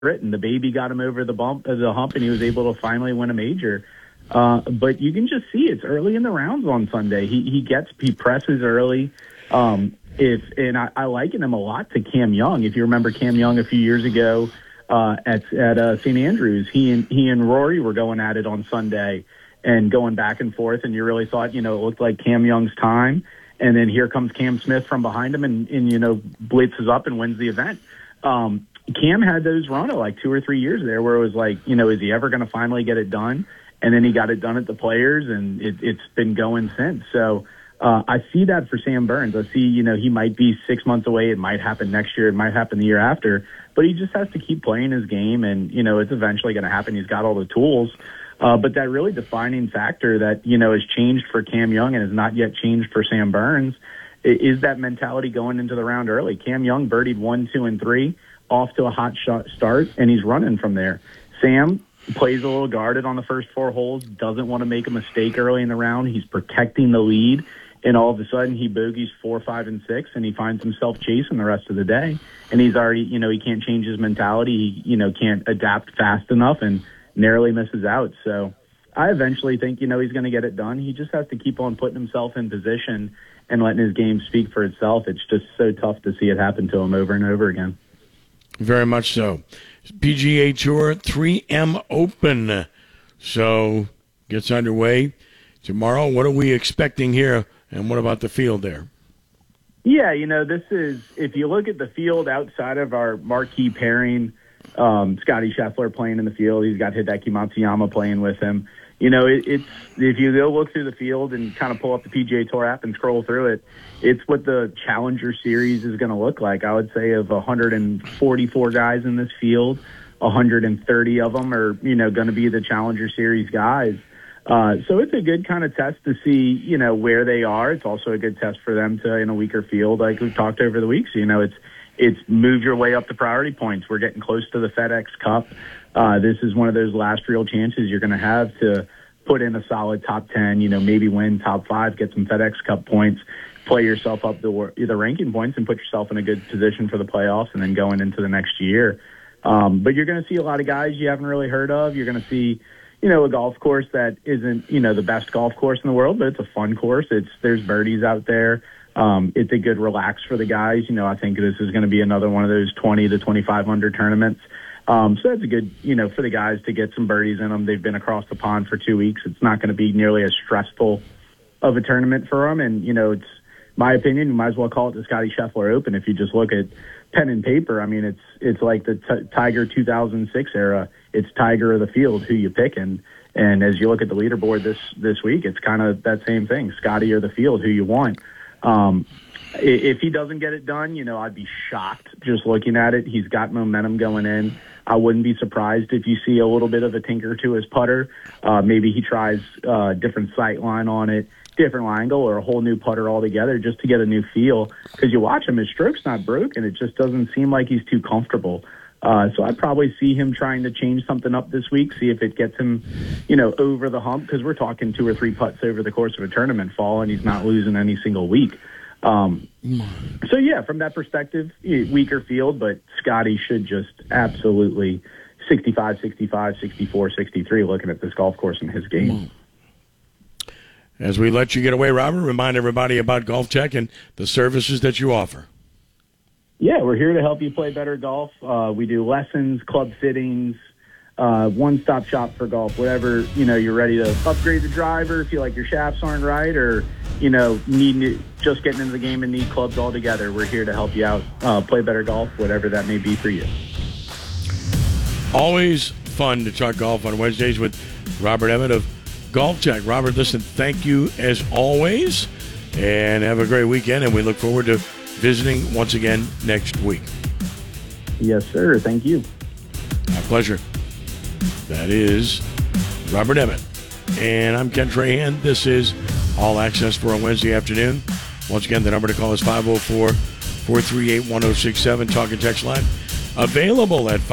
it, and the baby got him over the hump, and he was able to finally win a major. But you can just see it's early in the rounds on Sunday. He presses early. I liken him a lot to Cam Young. If you remember Cam Young a few years ago at St. Andrews, he and Rory were going at it on Sunday and going back and forth, and you really thought, it looked like Cam Young's time. And then here comes Cam Smith from behind him and blitzes up and wins the event. Cam had those run of like 2 or 3 years there where it was like, is he ever going to finally get it done? And then he got it done at the Players, and it's been going since. So I see that for Sam Burns. I see, he might be 6 months away. It might happen next year. It might happen the year after. But he just has to keep playing his game, and, it's eventually going to happen. He's got all the tools. But that really defining factor that, has changed for Cam Young and has not yet changed for Sam Burns is that mentality going into the round early. Cam Young birdied 1, 2, and 3, off to a hot start, and he's running from there. Sam plays a little guarded on the first 4 holes, doesn't want to make a mistake early in the round. He's protecting the lead, and all of a sudden he bogeys 4, 5, and 6, and he finds himself chasing the rest of the day. And he's already, he can't change his mentality. He, can't adapt fast enough and narrowly misses out. So I eventually think, he's going to get it done. He just has to keep on putting himself in position and letting his game speak for itself. It's just so tough to see it happen to him over and over again. Very much so. PGA Tour 3M Open. So gets underway tomorrow. What are we expecting here, and what about the field there? Yeah, this is, if you look at the field outside of our marquee pairing, Scotty Scheffler playing in the field. He's got Hideki Matsuyama playing with him. It's if you go look through the field and kind of pull up the PGA Tour app and scroll through it, it's what the Challenger Series is going to look like. I would say of 144 guys in this field, 130 of them are, going to be the Challenger Series guys. So it's a good kind of test to see, where they are. It's also a good test for them to, in a weaker field, like we've talked over the weeks, it's moved your way up to priority points. We're getting close to the FedEx Cup. This is one of those last real chances you're going to have to put in a solid top 10, maybe win top 5, get some FedEx Cup points, play yourself up the ranking points and put yourself in a good position for the playoffs and then going into the next year. But you're going to see a lot of guys you haven't really heard of. You're going to see, a golf course that isn't, the best golf course in the world, but it's a fun course. There's birdies out there. It's a good relax for the guys. I think this is going to be another one of those 20 to 25 under tournaments. So that's a good, for the guys to get some birdies in them. They've been across the pond for 2 weeks. It's not going to be nearly as stressful of a tournament for them. And, it's my opinion, you might as well call it the Scotty Scheffler Open. If you just look at pen and paper, I mean, it's like the Tiger 2006 era. It's Tiger of the field, who you pick. And as you look at the leaderboard this week, it's kind of that same thing. Scotty or the field, who you want. If he doesn't get it done, I'd be shocked just looking at it. He's got momentum going in. I wouldn't be surprised if you see a little bit of a tinker to his putter. Maybe he tries a different sight line on it, different angle, or a whole new putter altogether just to get a new feel. Because you watch him, his stroke's not broken. It just doesn't seem like he's too comfortable. So I'd probably see him trying to change something up this week, see if it gets him, over the hump, because we're talking 2 or 3 putts over the course of a tournament fall, and he's not losing any single week. So, yeah, from that perspective, weaker field, but Scotty should just absolutely 65, 65, 64, 63 looking at this golf course in his game. As we let you get away, Robert, remind everybody about Golf Tech and the services that you offer. Yeah, we're here to help you play better golf. We do lessons, club fittings, one-stop shop for golf. Whatever, you're ready to upgrade the driver, feel like your shafts aren't right, or, just getting into the game and need clubs altogether. We're here to help you out, play better golf, whatever that may be for you. Always fun to talk golf on Wednesdays with Robert Emmett of Golf Tech. Robert, listen, thank you as always, and have a great weekend, and we look forward to visiting once again next week. Yes, sir. Thank you. My pleasure. That is Robert Emmett. And I'm Ken Trahan. This is All Access for a Wednesday afternoon. Once again, the number to call is 504-438-1067. Talk and text line available at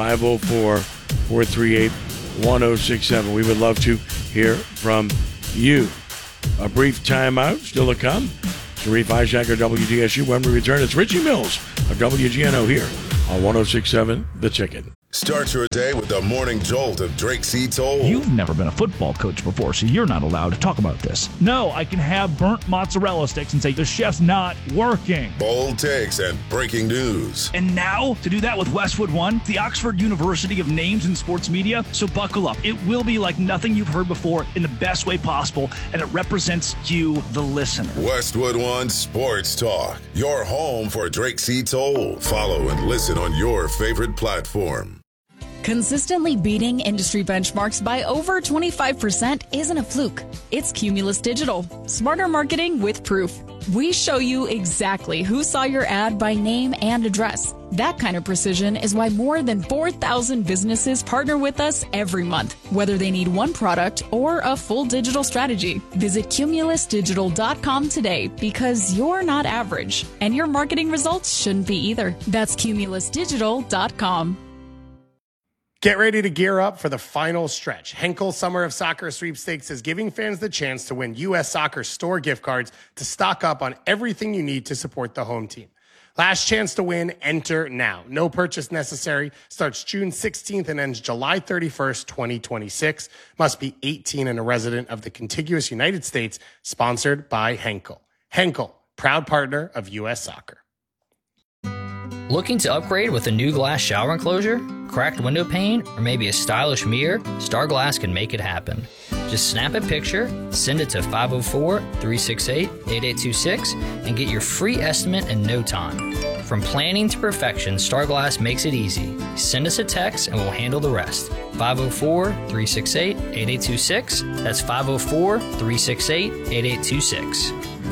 504-438-1067. We would love to hear from you. A brief timeout still to come. Sharif Ishaker, WDSU. When we return, it's Richie Mills of WGNO here on 1067 The Ticket. Start your day with the morning jolt of Drake C. Toll. You've never been a football coach before, so you're not allowed to talk about this. No, I can have burnt mozzarella sticks and say the chef's not working. Bold takes and breaking news. And now, to do that with Westwood One, the Oxford University of Names in Sports Media. So buckle up. It will be like nothing you've heard before in the best way possible, and it represents you, the listener. Westwood One Sports Talk, your home for Drake C. Toll. Follow and listen on your favorite platform. Consistently beating industry benchmarks by over 25% isn't a fluke. It's Cumulus Digital. Smarter marketing with proof. We show you exactly who saw your ad by name and address. That kind of precision is why more than 4,000 businesses partner with us every month, whether they need one product or a full digital strategy. Visit cumulusdigital.com today because you're not average, and your marketing results shouldn't be either. That's cumulusdigital.com. Get ready to gear up for the final stretch. Henkel Summer of Soccer Sweepstakes is giving fans the chance to win U.S. Soccer store gift cards to stock up on everything you need to support the home team. Last chance to win, enter now. No purchase necessary. Starts June 16th and ends July 31st, 2026. Must be 18 and a resident of the contiguous United States. Sponsored by Henkel. Henkel, proud partner of U.S. Soccer. Looking to upgrade with a new glass shower enclosure, cracked window pane, or maybe a stylish mirror? Star Glass can make it happen. Just snap a picture, send it to 504-368-8826, and get your free estimate in no time. From planning to perfection, Star Glass makes it easy. Send us a text and we'll handle the rest. 504-368-8826. That's 504-368-8826.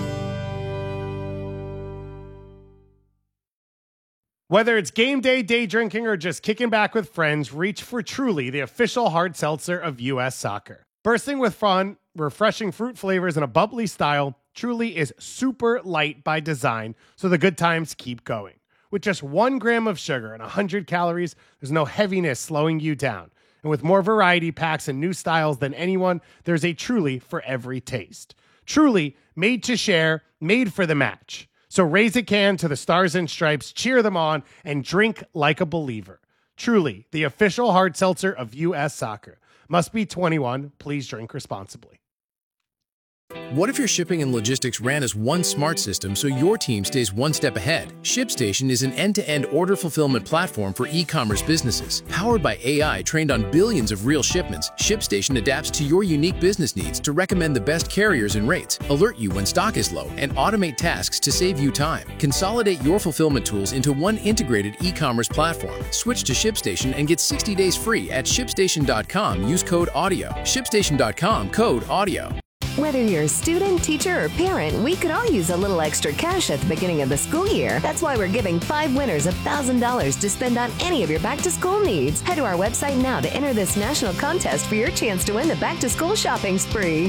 Whether it's game day, day drinking, or just kicking back with friends, reach for Truly, the official hard seltzer of U.S. Soccer. Bursting with fun, refreshing fruit flavors, and a bubbly style, Truly is super light by design, so the good times keep going. With just 1 gram of sugar and 100 calories, there's no heaviness slowing you down. And with more variety packs and new styles than anyone, there's a Truly for every taste. Truly, made to share, made for the match. So raise a can to the Stars and Stripes, cheer them on, and drink like a believer. Truly, the official hard seltzer of U.S. Soccer. Must be 21. Please drink responsibly. What if your shipping and logistics ran as one smart system so your team stays one step ahead? ShipStation is an end-to-end order fulfillment platform for e-commerce businesses. Powered by AI trained on billions of real shipments, ShipStation adapts to your unique business needs to recommend the best carriers and rates, alert you when stock is low, and automate tasks to save you time. Consolidate your fulfillment tools into one integrated e-commerce platform. Switch to ShipStation and get 60 days free at ShipStation.com. Use code AUDIO. ShipStation.com, code AUDIO. Whether you're a student, teacher, or parent, we could all use a little extra cash at the beginning of the school year. That's why we're giving 5 winners $1,000 to spend on any of your back-to-school needs. Head to our website now to enter this national contest for your chance to win the back-to-school shopping spree.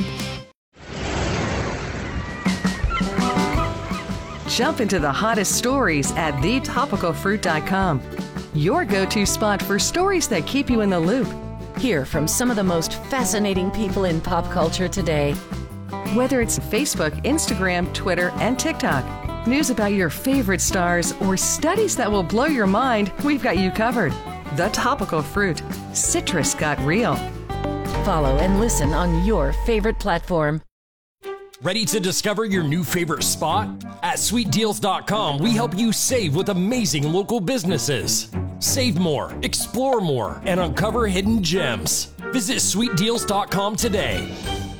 Jump into the hottest stories at thetopicalfruit.com. Your go-to spot for stories that keep you in the loop. Hear from some of the most fascinating people in pop culture today. Whether it's Facebook, Instagram, Twitter, and TikTok, news about your favorite stars, or studies that will blow your mind, we've got you covered. The Topical Fruit. Citrus got real. Follow and listen on your favorite platform. Ready to discover your new favorite spot? At sweetdeals.com, we help you save with amazing local businesses. Save more, explore more, and uncover hidden gems. Visit sweetdeals.com today.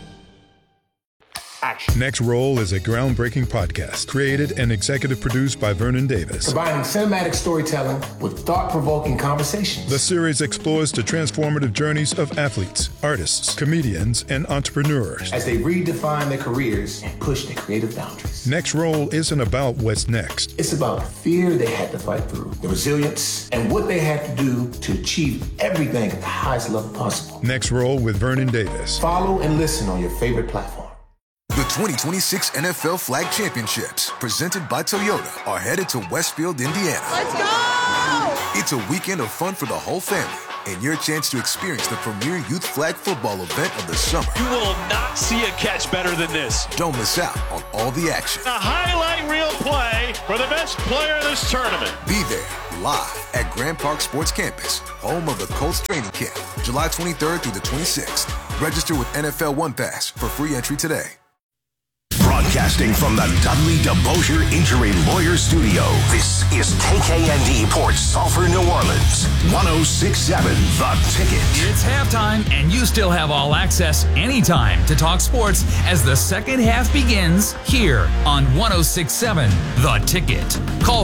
Next Roll is a groundbreaking podcast created and executive produced by Vernon Davis. Combining cinematic storytelling with thought-provoking conversations. The series explores the transformative journeys of athletes, artists, comedians, and entrepreneurs as they redefine their careers and push their creative boundaries. Next Roll isn't about what's next. It's about the fear they had to fight through, the resilience, and what they had to do to achieve everything at the highest level possible. Next Roll with Vernon Davis. Follow and listen on your favorite platform. The 2026 NFL Flag Championships, presented by Toyota, are headed to Westfield, Indiana. Let's go! It's a weekend of fun for the whole family. and your chance to experience the premier youth flag football event of the summer. You will not see a catch better than this. Don't miss out on all the action. A highlight reel play for the best player of this tournament. Be there live at Grand Park Sports Campus, home of the Colts training camp, July 23rd through the 26th. Register with NFL One Pass for free entry today. Broadcasting from the Dudley DeBosier Injury Lawyer Studio, this is KKND Port Sulphur, New Orleans, 106.7 The Ticket. It's halftime, and you still have all access anytime to talk sports as the second half begins here on 106.7 The Ticket. Call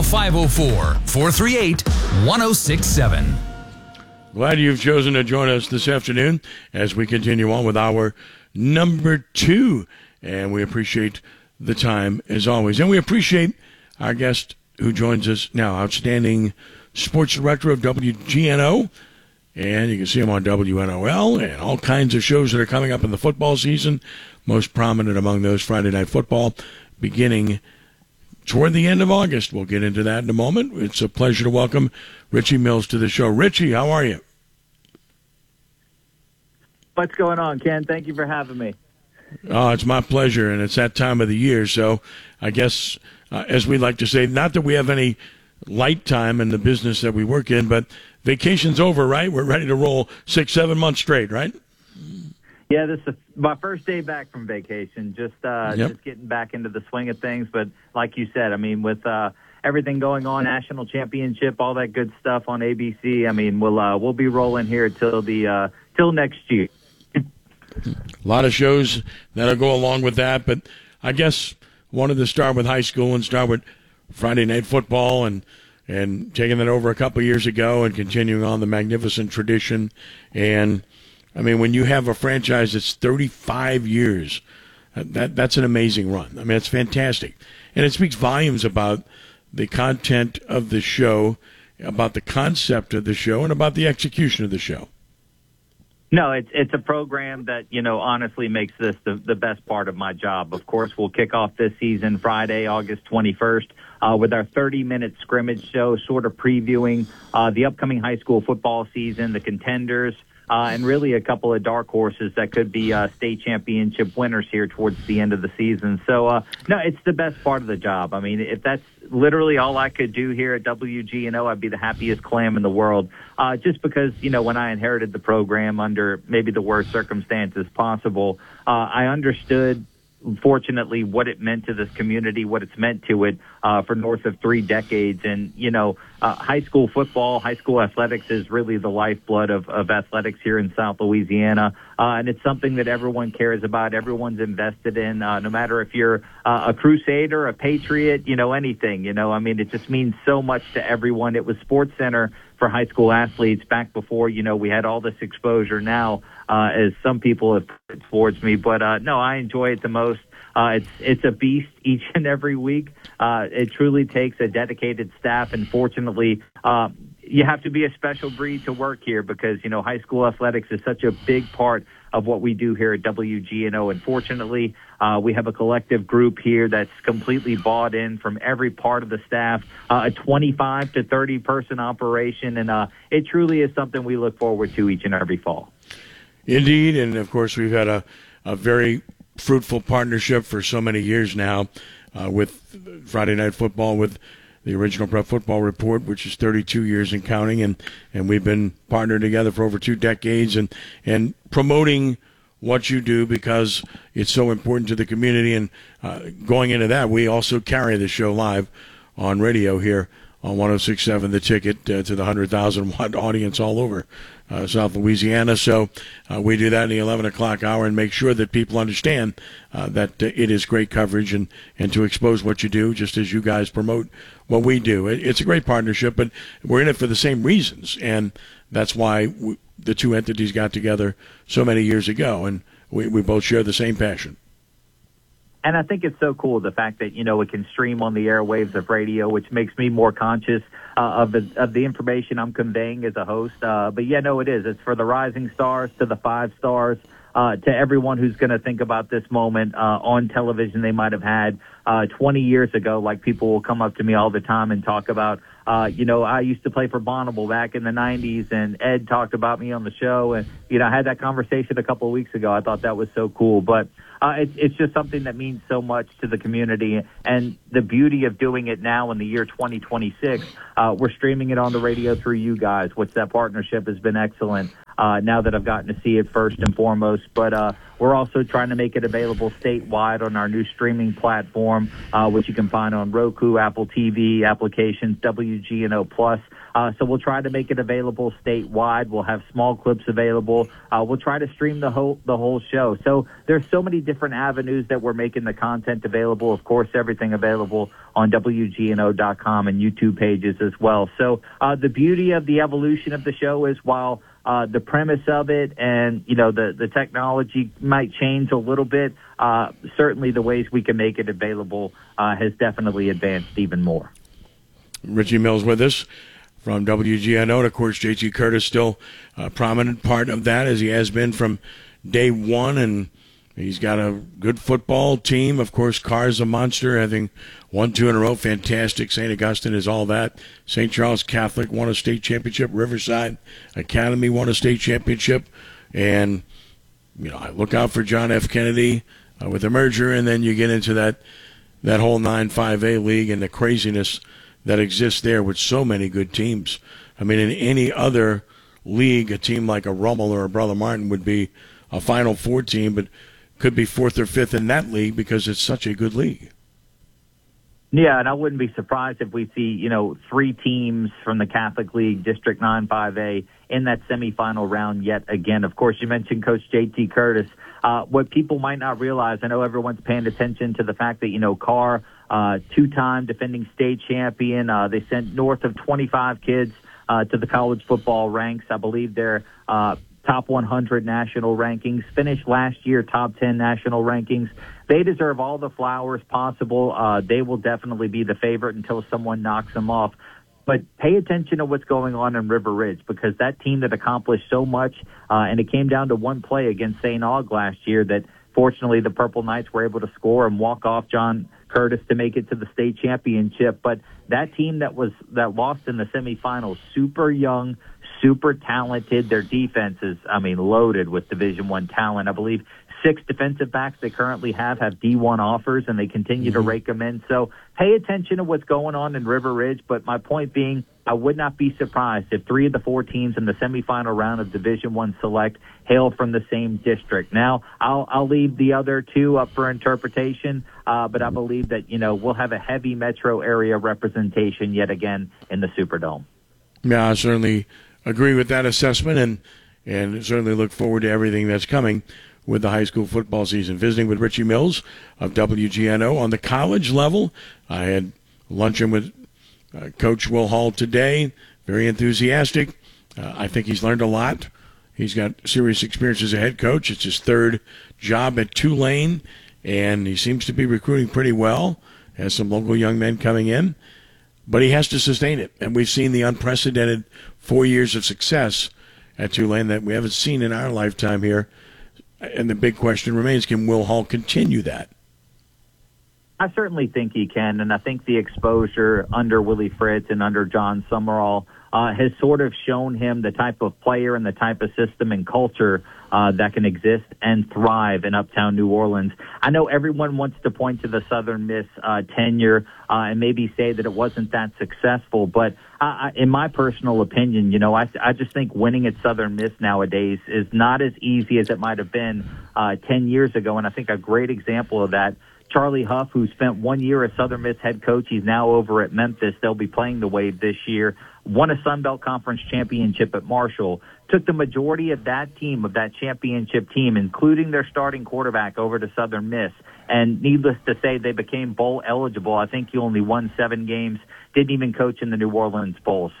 504-438-1067. Glad you've chosen to join us this afternoon as we continue on with our number 2. And we appreciate the time, as always. And we appreciate our guest who joins us now, outstanding sports director of WGNO. And you can see him on WNOL and all kinds of shows that are coming up in the football season. Most prominent among those, Friday Night Football, beginning toward the end of August. We'll get into that in a moment. It's a pleasure to welcome Richie Mills to the show. Richie, how are you? What's going on, Ken? Thank you for having me. Oh, it's my pleasure, and it's that time of the year. So I guess, as we like to say, not that we have any light time in the business that we work in, but vacation's over, right? We're ready to roll 6-7 months straight, right? Yeah, this is my first day back from vacation, just getting back into the swing of things. But like you said, I mean, with everything going on, national championship, all that good stuff on ABC, I mean, we'll be rolling here till next year. A lot of shows that'll go along with that, but I guess wanted to start with high school and start with Friday Night Football and taking that over a couple of years ago and continuing on the magnificent tradition. And, I mean, when you have a franchise that's 35 years, that's an amazing run. I mean, it's fantastic. And it speaks volumes about the content of the show, about the concept of the show, and about the execution of the show. No, it's a program that, honestly makes this the best part of my job. Of course, we'll kick off this season Friday, August 21st, with our 30-minute scrimmage show, sort of previewing the upcoming high school football season, the contenders, and really a couple of dark horses that could be state championship winners here towards the end of the season. So, no, it's the best part of the job. I mean, if that's literally all I could do here at WGNO, I'd be the happiest clam in the world. Just because, when I inherited the program under maybe the worst circumstances possible, I understood, fortunately, what it meant to this community, what it's meant to it for north of 3 decades. And, high school football, high school athletics is really the lifeblood of athletics here in South Louisiana. And it's something that everyone cares about, everyone's invested in, no matter if you're a Crusader, a Patriot, anything. I mean, it just means so much to everyone. It was SportsCenter for high school athletes back before, we had all this exposure now, as some people have put it towards me. But, no, I enjoy it the most. It's a beast each and every week. It truly takes a dedicated staff, and fortunately, you have to be a special breed to work here because, high school athletics is such a big part of what we do here at WGNO. And fortunately, we have a collective group here that's completely bought in from every part of the staff, a 25 to 30 person operation. And it truly is something we look forward to each and every fall. Indeed. And of course, we've had a very fruitful partnership for so many years now with Friday Night Football, with the original Pro Football Report, which is 32 years and counting, and we've been partnered together for over 2 decades and promoting what you do because it's so important to the community. And going into that, we also carry the show live on radio here on 106.7 The Ticket to the 100,000-watt audience all over South Louisiana. So we do that in the 11 o'clock hour and make sure that people understand that it is great coverage and to expose what you do, just as you guys promote what we do. It's a great partnership, but we're in it for the same reasons, and that's why the two entities got together so many years ago, and we both share the same passion. And I think it's so cool, the fact that, it can stream on the airwaves of radio, which makes me more conscious of the information I'm conveying as a host. But, yeah, no, it is. It's for the rising stars to the 5 stars. to everyone who's going to think about this moment on television they might have had 20 years ago. Like, people will come up to me all the time and talk about, I used to play for Bonneville back in the 90s, and Ed talked about me on the show. And, I had that conversation a couple of weeks ago. I thought that was so cool. But it's just something that means so much to the community. And the beauty of doing it now in the year 2026, we're streaming it on the radio through you guys, which that partnership has been excellent. Now that I've gotten to see it first and foremost. But we're also trying to make it available statewide on our new streaming platform, which you can find on Roku, Apple TV, applications, WGNO Plus. So we'll try to make it available statewide. We'll have small clips available. We'll try to stream the whole show. So there's so many different avenues that we're making the content available. Of course, everything available on WGNO.com and YouTube pages as well. So the beauty of the evolution of the show is, while the premise of it and, the technology might change a little bit, certainly the ways we can make it available has definitely advanced even more. Richie Mills with us from WGNO. And, of course, J.T. Curtis still a prominent part of that, as he has been from day one. And he's got a good football team. Of course, Carr's a monster, having won 2 in a row. Fantastic. St. Augustine is all that. St. Charles Catholic won a state championship. Riverside Academy won a state championship. And, I look out for John F. Kennedy with the merger, and then you get into that whole 9-5A league and the craziness that exists there with so many good teams. I mean, in any other league, a team like a Rummel or a Brother Martin would be a Final Four team, but could be 4th or 5th in that league because it's such a good league. Yeah, and I wouldn't be surprised if we see, 3 teams from the Catholic League, District 9-5A, in that semifinal round yet again. Of course, you mentioned Coach J.T. Curtis. What people might not realize, I know everyone's paying attention to the fact that, Carr, 2-time defending state champion. They sent north of 25 kids to the college football ranks. I believe they're top 100 national rankings, finished last year top 10 national rankings. They deserve all the flowers possible. They will definitely be the favorite until someone knocks them off. But pay attention to what's going on in River Ridge, because that team that accomplished so much, and it came down to one play against St. Aug last year that fortunately the Purple Knights were able to score and walk off John Curtis to make it to the state championship. But that team that lost in the semifinals, super young, super talented. Their defense is, loaded with Division I talent. I believe 6 defensive backs they currently have D1 offers, and they continue to rake them in. So pay attention to what's going on in River Ridge. But my point being, I would not be surprised if 3 of the 4 teams in the semifinal round of Division I Select hail from the same district. Now, I'll leave the other 2 up for interpretation, but I believe that, we'll have a heavy metro area representation yet again in the Superdome. Yeah, I certainly agree with that assessment, and certainly look forward to everything that's coming with the high school football season. Visiting with Richie Mills of WGNO. On the college level, I had luncheon with Coach Will Hall today. Very enthusiastic. I think he's learned a lot. He's got serious experience as a head coach. It's his 3rd job at Tulane, and he seems to be recruiting pretty well. Has some local young men coming in, but he has to sustain it. And we've seen the unprecedented 4 years of success at Tulane that we haven't seen in our lifetime here. And the big question remains, can Will Hall continue that? I certainly think he can, and I think the exposure under Willie Fritz and under John Summerall has sort of shown him the type of player and the type of system and culture that can exist and thrive in uptown New Orleans. I know everyone wants to point to the Southern Miss tenure and maybe say that it wasn't that successful, but in my personal opinion, I just think winning at Southern Miss nowadays is not as easy as it might have been 10 years ago, and I think a great example of that, Charlie Huff, who spent 1 year as Southern Miss head coach, he's now over at Memphis. They'll be playing the Wave this year. Won a Sun Belt Conference championship at Marshall. Took the majority of that team, of that championship team, including their starting quarterback, over to Southern Miss. And needless to say, they became bowl eligible. I think he only won 7 games, didn't even coach in the New Orleans Bowl. So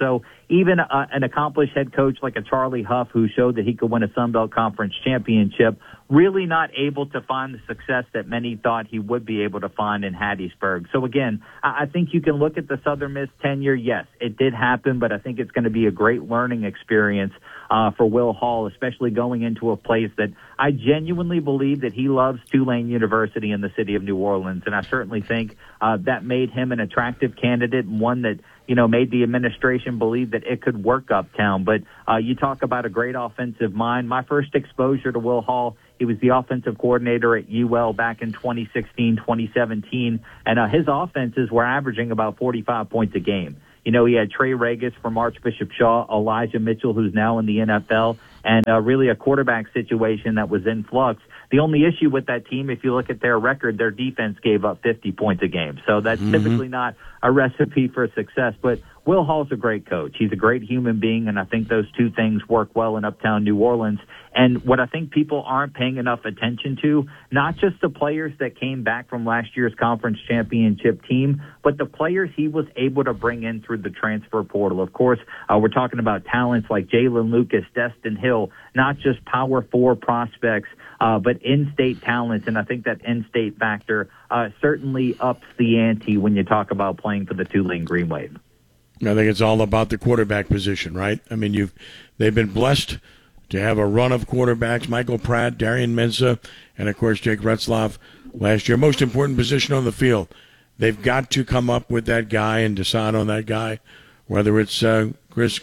even an accomplished head coach like a Charlie Huff, who showed that he could win a Sun Belt Conference championship, really not able to find the success that many thought he would be able to find in Hattiesburg. So again, I think you can look at the Southern Miss tenure. Yes, it did happen, but I think it's going to be a great learning experience for Will Hall, especially going into a place that I genuinely believe that he loves, Tulane University in the city of New Orleans. And I certainly think that made him an attractive candidate and one that, made the administration believe that it could work uptown. But you talk about a great offensive mind. My first exposure to Will Hall, he was the offensive coordinator at UL back in 2016, 2017, and his offenses were averaging about 45 points a game. He had Trey Regis from Archbishop Shaw, Elijah Mitchell, who's now in the NFL, and really a quarterback situation that was in flux. The only issue with that team, if you look at their record, their defense gave up 50 points a game. So that's typically not a recipe for success. But Will Hall's a great coach. He's a great human being, and I think those two things work well in uptown New Orleans. And what I think people aren't paying enough attention to, not just the players that came back from last year's conference championship team, but the players he was able to bring in through the transfer portal. Of course, we're talking about talents like Jalen Lucas, Destin Hill, not just Power 4 prospects, but in-state talents. And I think that in-state factor certainly ups the ante when you talk about playing for the Tulane Green Wave. I think it's all about the quarterback position, right? I mean, they've been blessed to have a run of quarterbacks, Michael Pratt, Darian Mensah, and, of course, Jake Retzlaff last year. Most important position on the field. They've got to come up with that guy and decide on that guy, whether it's Chris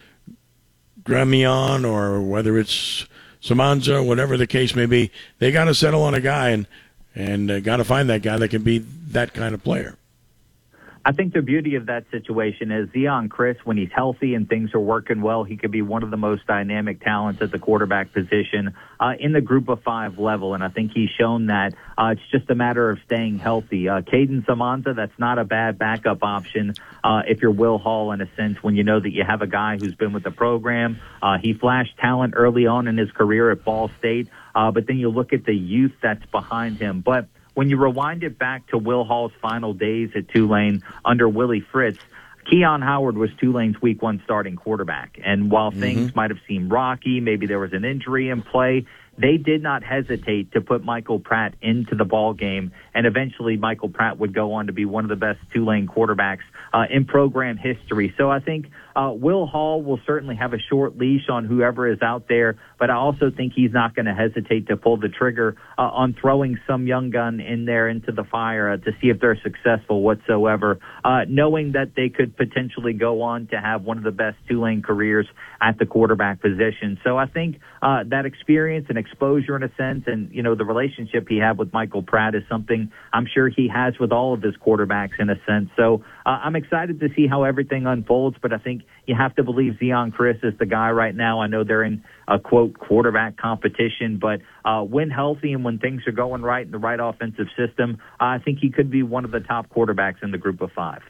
Gremion or whether it's Samanza, whatever the case may be. They got to settle on a guy and got to find that guy that can be that kind of player. I think the beauty of that situation is Zeon Chris, when he's healthy and things are working well, he could be one of the most dynamic talents at the quarterback position in the group of 5 level. And I think he's shown that it's just a matter of staying healthy. Caden Samanza, that's not a bad backup option if you're Will Hall in a sense, when you know that you have a guy who's been with the program. He flashed talent early on in his career at Ball State, but then you look at the youth that's behind him. But when you rewind it back to Will Hall's final days at Tulane under Willie Fritz, Keon Howard was Tulane's week 1 starting quarterback. And while things might have seemed rocky, maybe there was an injury in play, they did not hesitate to put Michael Pratt into the ball game. And eventually Michael Pratt would go on to be one of the best Tulane quarterbacks in program history. So I think Will Hall will certainly have a short leash on whoever is out there, but I also think he's not going to hesitate to pull the trigger on throwing some young gun in there into the fire to see if they're successful whatsoever, knowing that they could potentially go on to have one of the best Tulane careers at the quarterback position. So I think that experience and exposure in a sense, and, the relationship he had with Michael Pratt is something I'm sure he has with all of his quarterbacks in a sense. So I'm excited to see how everything unfolds, but I think you have to believe Zeon Chris is the guy right now. I know they're in a, quote, quarterback competition, but when healthy and when things are going right in the right offensive system, I think he could be one of the top quarterbacks in the group of 5.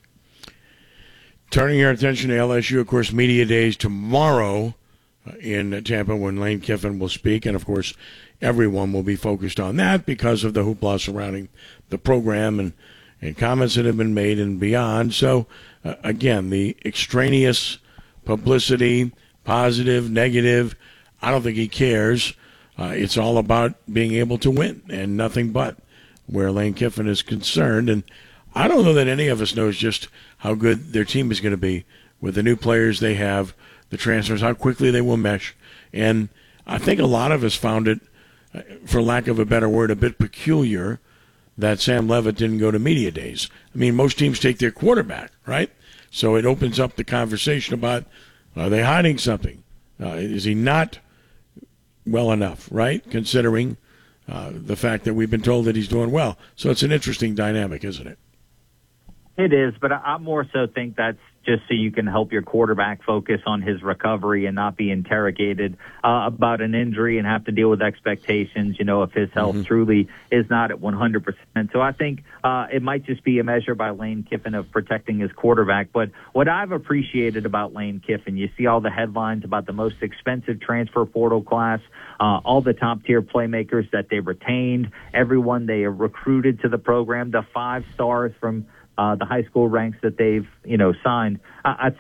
Turning your attention to LSU, of course, Media Days tomorrow in Tampa when Lane Kiffin will speak, and, of course, everyone will be focused on that because of the hoopla surrounding the program and comments that have been made and beyond. So, again, the extraneous publicity, positive, negative, I don't think he cares. It's all about being able to win and nothing but where Lane Kiffin is concerned. And I don't know that any of us knows just how good their team is going to be with the new players they have, the transfers, how quickly they will mesh. And I think a lot of us found it, for lack of a better word, a bit peculiar that Sam Leavitt didn't go to Media Days. I mean, most teams take their quarterback, right? So it opens up the conversation about, are they hiding something? Is he not well enough, right, considering the fact that we've been told that he's doing well? So it's an interesting dynamic, isn't it? It is, but I more so think that's just so you can help your quarterback focus on his recovery and not be interrogated about an injury and have to deal with expectations, if his health truly is not at 100%. So I think it might just be a measure by Lane Kiffin of protecting his quarterback. But what I've appreciated about Lane Kiffin, you see all the headlines about the most expensive transfer portal class, all the top-tier playmakers that they retained, everyone they have recruited to the program, the 5 stars from the high school ranks that they've, signed. I think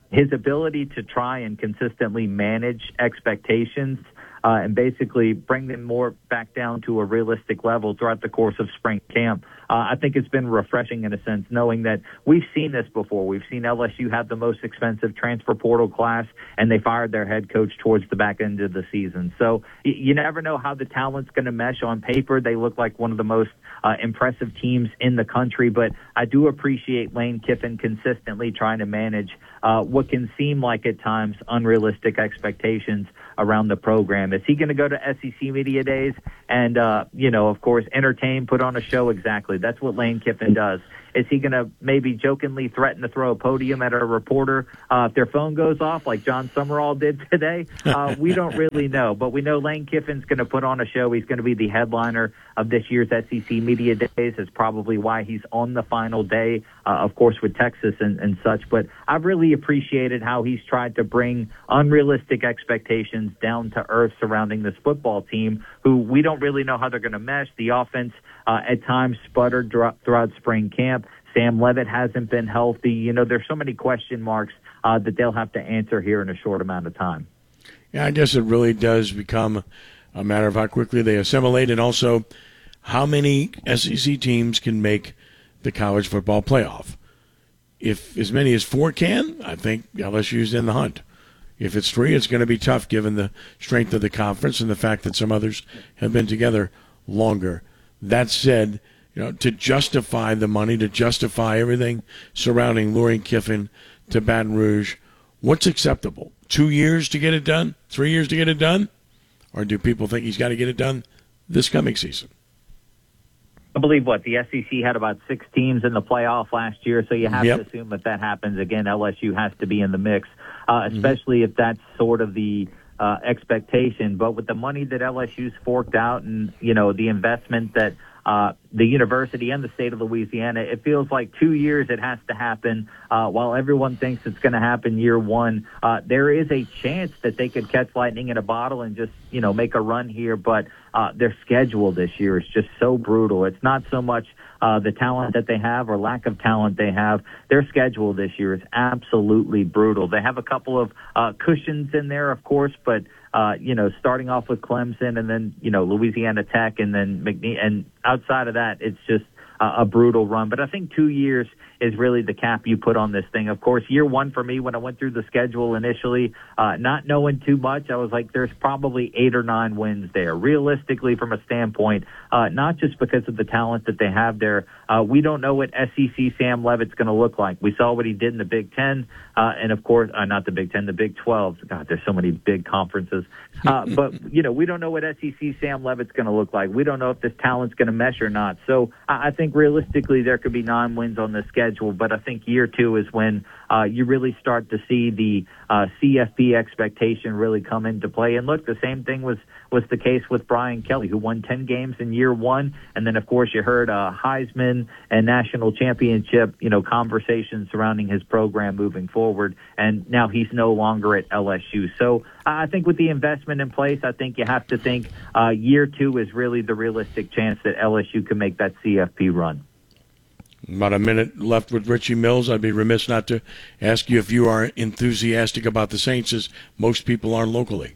his ability to try and consistently manage expectations and basically bring them more back down to a realistic level throughout the course of spring camp. I think it's been refreshing in a sense, knowing that we've seen this before. We've seen LSU have the most expensive transfer portal class, and they fired their head coach towards the back end of the season. So you never know how the talent's going to mesh. On paper, they look like one of the most impressive teams in the country, but I do appreciate Lane Kiffin consistently trying to manage what can seem like at times unrealistic expectations around the program. Is he going to go to SEC Media Days and, of course, entertain, put on a show? Exactly. That's what Lane Kiffin does. Is he going to maybe jokingly threaten to throw a podium at a reporter if their phone goes off like John Summerall did today? We don't really know, but we know Lane Kiffin's going to put on a show. He's going to be the headliner of this year's SEC Media Days. Is probably why he's on the final day, of course, with Texas and such. But I've really appreciated how he's tried to bring unrealistic expectations down to earth surrounding this football team, who we don't really know how they're going to mesh. The offense at times sputtered throughout spring camp. Sam Levitt hasn't been healthy. There's so many question marks that they'll have to answer here in a short amount of time. Yeah, I guess it really does become a matter of how quickly they assimilate and also how many SEC teams can make the college football playoff. If as many as 4 can, I think LSU's in the hunt. If it's 3, it's going to be tough given the strength of the conference and the fact that some others have been together longer. That said, to justify the money, to justify everything surrounding luring Kiffin to Baton Rouge, what's acceptable? 2 years to get it done? 3 years to get it done? Or do people think he's got to get it done this coming season? I believe the SEC had about 6 teams in the playoff last year, so you have to assume if that happens again, LSU has to be in the mix, especially if that's sort of the expectation. But with the money that LSU's forked out and, the investment that the university and the state of Louisiana, it feels like 2 years it has to happen. While everyone thinks it's going to happen year 1, there is a chance that they could catch lightning in a bottle and just, make a run here. But their schedule this year is just so brutal. It's not so much the talent that they have or lack of talent they have. Their schedule this year is absolutely brutal. They have a couple of cushions in there, of course, but starting off with Clemson and then, Louisiana Tech and then McNeese. And outside of that, it's just a brutal run. But I think 2 years is really the cap you put on this thing. Of course, year 1 for me, when I went through the schedule initially, not knowing too much, I was like, there's probably 8 or 9 wins there. Realistically, from a standpoint, not just because of the talent that they have there, we don't know what SEC Sam Levitt's going to look like. We saw what he did in the Big Ten, and of course, not the Big Ten, the Big 12. God, there's so many big conferences. But, we don't know what SEC Sam Levitt's going to look like. We don't know if this talent's going to mesh or not. So I think realistically there could be 9 wins on the schedule. But I think year 2 is when you really start to see the CFP expectation really come into play. And look, the same thing was the case with Brian Kelly, who won 10 games in year 1. And then, of course, you heard Heisman and national championship, conversations surrounding his program moving forward. And now he's no longer at LSU. So I think with the investment in place, I think you have to think year 2 is really the realistic chance that LSU can make that CFP run. About a minute left with Richie Mills. I'd be remiss not to ask you if you are enthusiastic about the Saints, as most people are locally.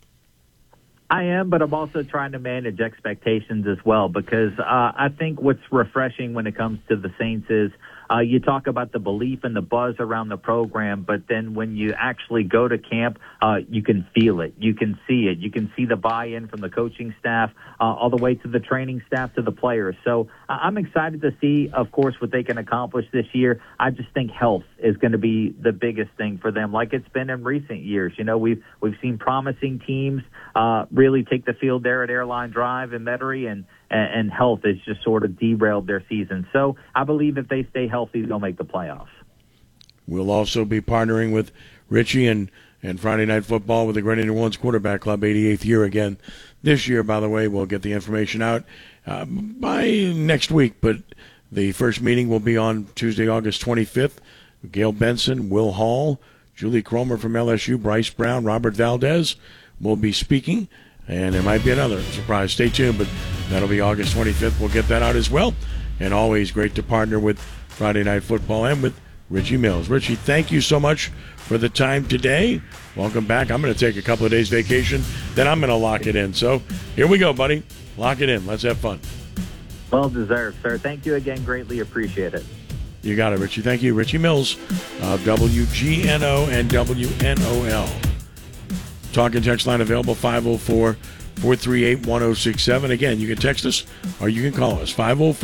I am, but I'm also trying to manage expectations as well, because I think what's refreshing when it comes to the Saints is you talk about the belief and the buzz around the program, but then when you actually go to camp, you can feel it. You can see it. You can see the buy-in from the coaching staff all the way to the training staff to the players. So I'm excited to see, of course, what they can accomplish this year. I just think health is going to be the biggest thing for them, like it's been in recent years. We've seen promising teams really take the field there at Airline Drive in Metairie, and health has just sort of derailed their season. So I believe if they stay healthy, they'll make the playoffs. We'll also be partnering with Richie and Friday Night Football with the Greater New Orleans Quarterback Club, 88th year again this year, by the way. We'll get the information out by next week, but the first meeting will be on Tuesday, August 25th. Gail Benson, Will Hall, Julie Cromer from LSU, Bryce Brown, Robert Valdez will be speaking. And there might be another surprise. Stay tuned, but that'll be August 25th. We'll get that out as well. And always great to partner with Friday Night Football and with Richie Mills. Richie, thank you so much for the time today. Welcome back. I'm going to take a couple of days vacation, then I'm going to lock it in. So here we go, buddy. Lock it in. Let's have fun. Well deserved, sir. Thank you again. Greatly appreciate it. You got it, Richie. Thank you. Richie Mills of WGNO and WNOL. Talk and text line available, 504-438-1067. Again, you can text us or you can call us,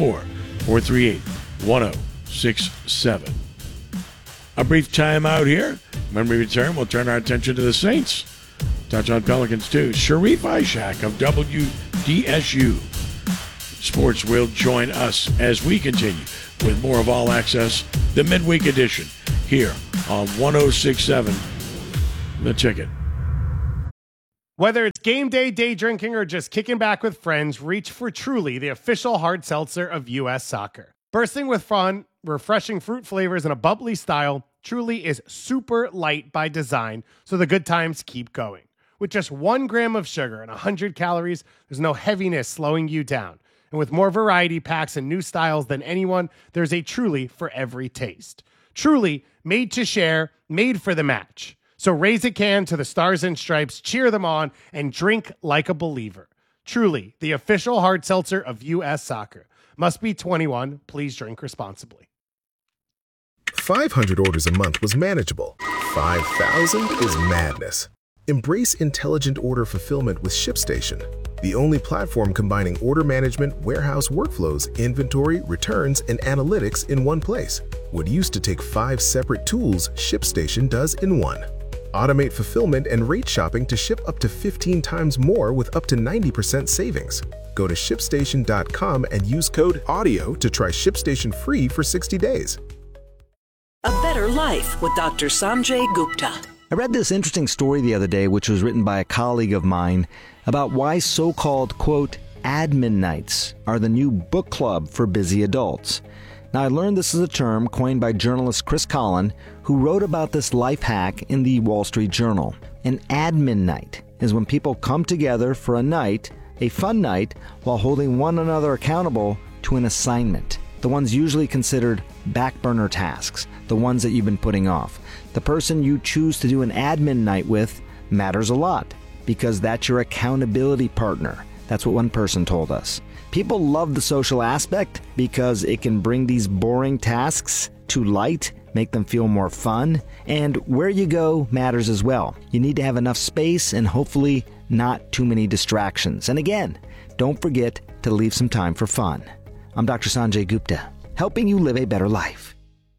504-438-1067. A brief time out here. When we return, we'll turn our attention to the Saints. Touch on Pelicans, too. Sharif Ishak of WDSU Sports will join us as we continue with more of All Access, the midweek edition, here on 106.7 The Ticket. Whether it's game day drinking, or just kicking back with friends, reach for Truly, the official hard seltzer of U.S. soccer. Bursting with fun, refreshing fruit flavors, and a bubbly style, Truly is super light by design, so the good times keep going. With just 1 gram of sugar and 100 calories, there's no heaviness slowing you down. And with more variety packs and new styles than anyone, there's a Truly for every taste. Truly, made to share, made for the match. So raise a can to the Stars and Stripes, cheer them on, and drink like a believer. Truly, the official hard seltzer of U.S. soccer. Must be 21. Please drink responsibly. 500 orders a month was manageable. 5,000 is madness. Embrace intelligent order fulfillment with ShipStation, the only platform combining order management, warehouse workflows, inventory, returns, and analytics in one place. What used to take 5 separate tools, ShipStation does in one. Automate fulfillment and rate shopping to ship up to 15 times more with up to 90% savings. Go to ShipStation.com and use code AUDIO to try ShipStation free for 60 days. A Better Life with Dr. Sanjay Gupta. I read this interesting story the other day, which was written by a colleague of mine, about why so-called, quote, admin nights are the new book club for busy adults. Now, I learned this is a term coined by journalist Chris Collin, who wrote about this life hack in the Wall Street Journal. An admin night is when people come together for a night, a fun night, while holding one another accountable to an assignment. The ones usually considered back burner tasks, the ones that you've been putting off. The person you choose to do an admin night with matters a lot, because that's your accountability partner. That's what one person told us. People love the social aspect because it can bring these boring tasks to light, make them feel more fun, and where you go matters as well. You need to have enough space and hopefully not too many distractions. And again, don't forget to leave some time for fun. I'm Dr. Sanjay Gupta, helping you live a better life.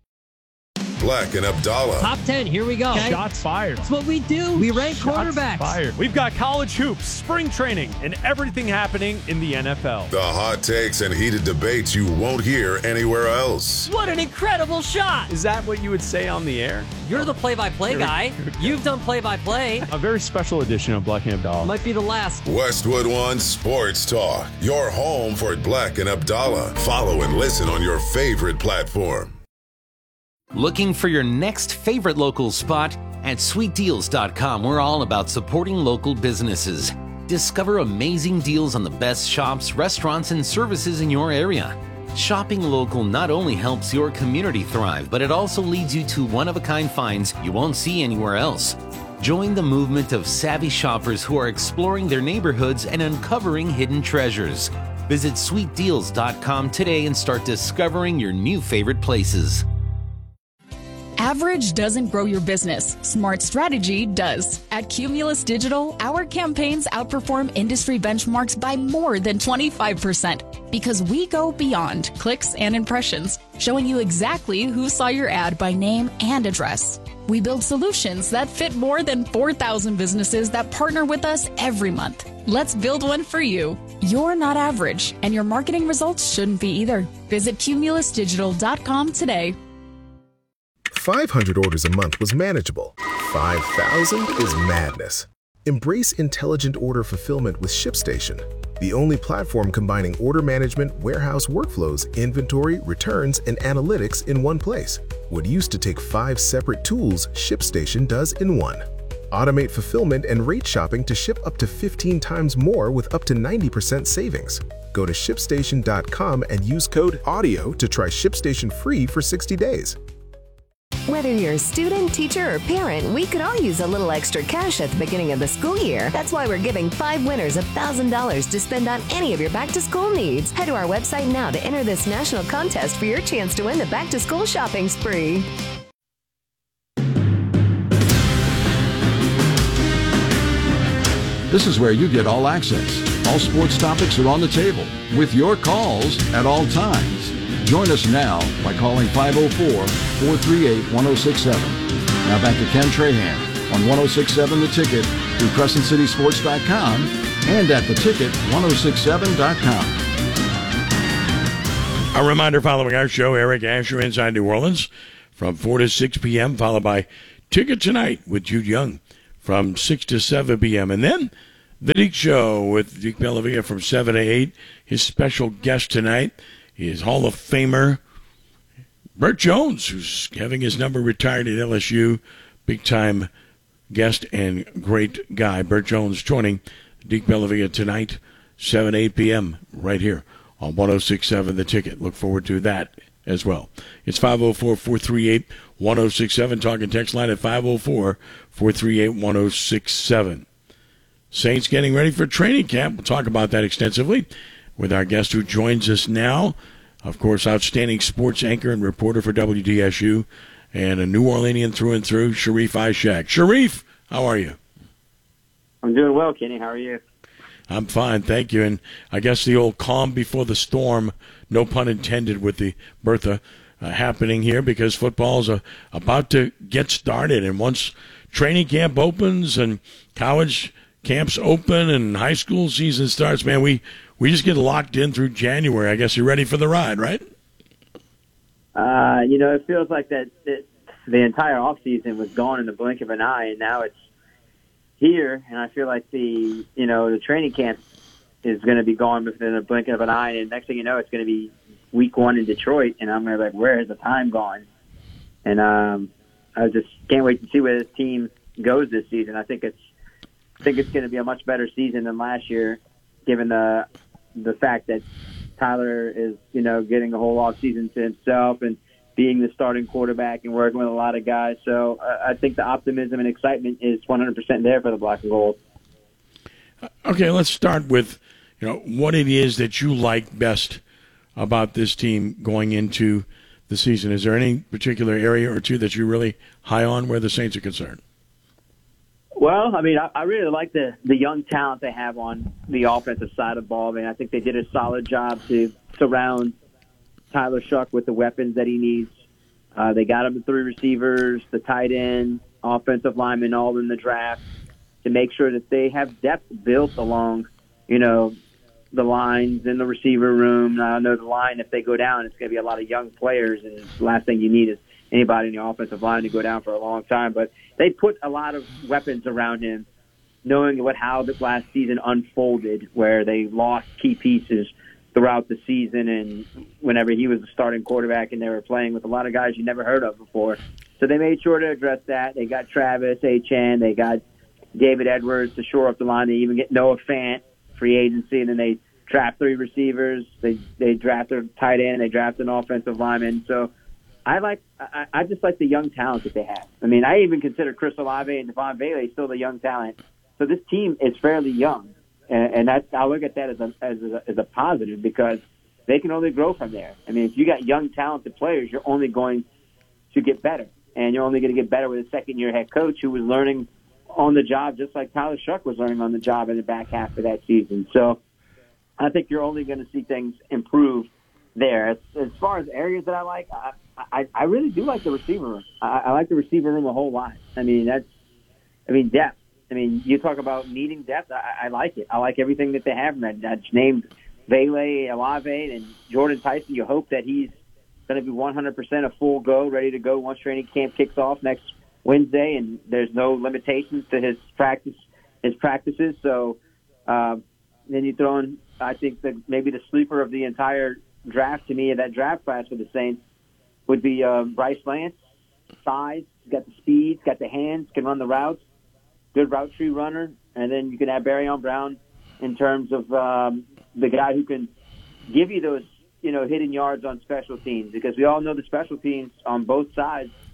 Black and Abdallah. Top 10, here we go. Okay. Shots fired. That's what we do. We rank quarterbacks. Fired. We've got college hoops, spring training, and everything happening in the NFL. The hot takes and heated debates you won't hear anywhere else. What an incredible shot. Is that what you would say on the air? You're the play-by-play guy. You've done play-by-play. A very special edition of Black and Abdallah. Might be the last. Westwood One Sports Talk. Your home for Black and Abdallah. Follow and listen on your favorite platform. Looking for your next favorite local spot? At SweetDeals.com, we're all about supporting local businesses. Discover amazing deals on the best shops, restaurants, and services in your area. Shopping local not only helps your community thrive, but it also leads you to one-of-a-kind finds you won't see anywhere else. Join the movement of savvy shoppers who are exploring their neighborhoods and uncovering hidden treasures. Visit SweetDeals.com today and start discovering your new favorite places. Average doesn't grow your business. Smart strategy does. At Cumulus Digital, our campaigns outperform industry benchmarks by more than 25% because we go beyond clicks and impressions, showing you exactly who saw your ad by name and address. We build solutions that fit more than 4,000 businesses that partner with us every month. Let's build one for you. You're not average, and your marketing results shouldn't be either. Visit cumulusdigital.com today. 500 orders a month was manageable. 5,000 is madness. Embrace intelligent order fulfillment with ShipStation, the only platform combining order management, warehouse workflows, inventory, returns, and analytics in one place. What used to take 5 separate tools, ShipStation does in one. Automate fulfillment and rate shopping to ship up to 15 times more with up to 90% savings. Go to ShipStation.com and use code AUDIO to try ShipStation free for 60 days. Whether you're a student, teacher, or parent, we could all use a little extra cash at the beginning of the school year. That's why we're giving 5 winners $1,000 to spend on any of your back-to-school needs. Head to our website now to enter this national contest for your chance to win the back-to-school shopping spree. This is where you get all access. All sports topics are on the table with your calls at all times. Join us now by calling 504-438-1067. Now back to Ken Trahan on 1067 The Ticket through CrescentCitySports.com and at theticket1067.com. A reminder following our show, Eric Asher Inside New Orleans from 4 to 6 p.m., followed by Ticket Tonight with Jude Young from 6 to 7 p.m. And then The Deke Show with Deke Bellavia from 7 to 8. His special guest tonight is Hall of Famer Bert Jones, who's having his number retired at LSU. Big-time guest and great guy. Bert Jones joining Deke Bellavia tonight, 7 to 8 p.m. right here on 1067 The Ticket. Look forward to that as well. It's 504-438-1067. Talking text line at 504-438-1067. Saints getting ready for training camp. We'll talk about that extensively with our guest who joins us now. Of course, outstanding sports anchor and reporter for WDSU and a New Orleanian through and through, Sharif Ishaq. Sharif, how are you? I'm doing well, Kenny. How are you? I'm fine, thank you. And I guess the old calm before the storm, no pun intended with the Bertha, happening here because football's about to get started. And once training camp opens and college camps open and high school season starts, man, we just get locked in through January. I guess you're ready for the ride, right? It feels like that the entire off season was gone in the blink of an eye, and now it's here. And I feel like the training camp is going to be gone within a blink of an eye, and next thing you know, it's going to be week 1 in Detroit, and I'm going to be like, where has the time gone? And I just can't wait to see where this team goes this season. I think it's going to be a much better season than last year, given the fact that Tyler is, getting a whole off season to himself and being the starting quarterback and working with a lot of guys. So I think the optimism and excitement is 100% there for the Black and Gold. Okay, let's start with, what it is that you like best about this team going into the season. Is there any particular area or two that you're really high on where the Saints are concerned? Well, I really like the young talent they have on the offensive side of the ball. I think they did a solid job to surround Tyler Shuck with the weapons that he needs. They got him the 3 receivers, the tight end, offensive linemen, all in the draft to make sure that they have depth built along, the lines in the receiver room. I know the line, if they go down, it's going to be a lot of young players, and the last thing you need is anybody in the offensive line to go down for a long time. But they put a lot of weapons around him, knowing how the last season unfolded, where they lost key pieces throughout the season and whenever he was the starting quarterback and they were playing with a lot of guys you never heard of before. So they made sure to address that. They got Travis Etienne. They got David Edwards to shore up the line. They even get Noah Fant, free agency, and then they draft 3 receivers. They drafted a tight end. They drafted an offensive lineman. So I just like the young talent that they have. I even consider Chris Olave and Devon Bailey still the young talent. So this team is fairly young, and I look at that as a positive because they can only grow from there. If you got young, talented players, you're only going to get better, and you're only going to get better with a second-year head coach who was learning on the job, just like Tyler Shuck was learning on the job in the back half of that season. So I think you're only going to see things improve there. As far as areas that I like, I really do like the receiver room. I like the receiver room a whole lot. Depth. You talk about needing depth. I like it. I like everything that they have. That's named Bailey, Olave, and Jordan Tyson. You hope that he's going to be 100% a full go, ready to go once training camp kicks off next Wednesday, and there's no limitations to his practices. So then you throw in, I think, maybe the sleeper of the entire draft to me, that draft class for the Saints, would be Bryce Lance. Size, got the speed, got the hands, can run the routes, good route tree runner. And then you can have Barryon Brown in terms of the guy who can give you those, hidden yards on special teams, because we all know the special teams on both sides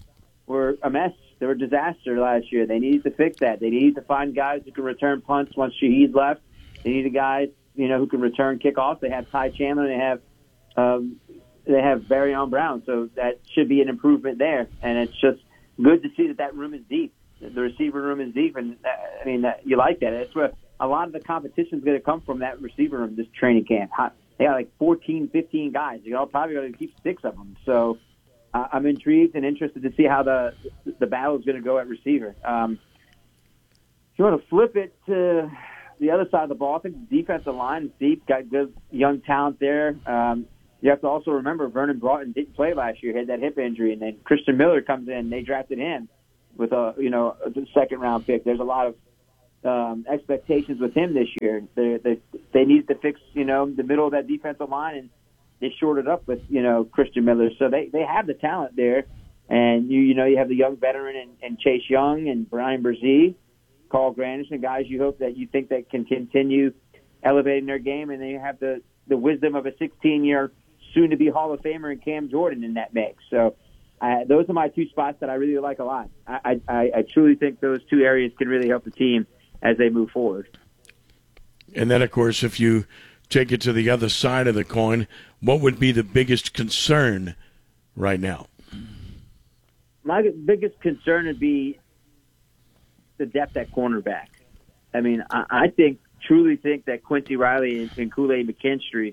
were a mess. They were a disaster last year. They needed to fix that. They needed to find guys who can return punts once Shaheed left. They needed guys, who can return kickoffs. They have Ty Chandler. They have Barryon Brown. So that should be an improvement there. And it's just good to see that room is deep. The receiver room is deep, and you like that. That's where a lot of the competition is going to come from, that receiver room this training camp. They got like 14, 15 guys. You're probably going to keep 6 of them. So I'm intrigued and interested to see how the battle is going to go at receiver. If you want to flip it to the other side of the ball, I think the defensive line is deep, got good young talent there. You have to also remember Vernon Broughton didn't play last year. He had that hip injury, and then Christian Miller comes in. They drafted him with a second-round pick. There's a lot of expectations with him this year. They needed to fix, the middle of that defensive line, and they shorted up with, Christian Miller. So they have the talent there. And, you have the young veteran and Chase Young and Brian Brzee, Carl Granderson, guys you think that can continue elevating their game. And then you have the wisdom of a 16-year soon-to-be Hall of Famer in Cam Jordan in that mix. So those are my 2 spots that I really like a lot. I truly think those 2 areas can really help the team as they move forward. And then, of course, if you take it to the other side of the coin, what would be the biggest concern right now? My biggest concern would be the depth at cornerback. I truly think that Quincy Riley and Kool-Aid McKinstry